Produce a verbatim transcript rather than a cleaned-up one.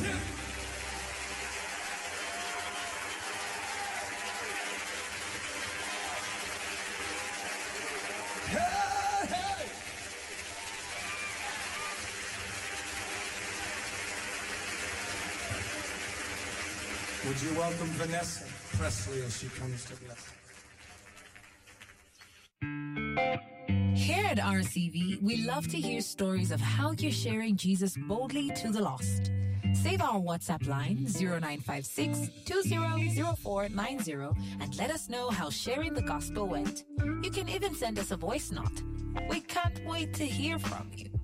Would you welcome Vanessa Presley as she comes to bless us? Here at R C V, we love to hear stories of how you're sharing Jesus boldly to the lost. Save our WhatsApp line zero nine five six, two zero zero four nine zero and let us know how sharing the gospel went. You can even send us a voice note. We can't wait to hear from you.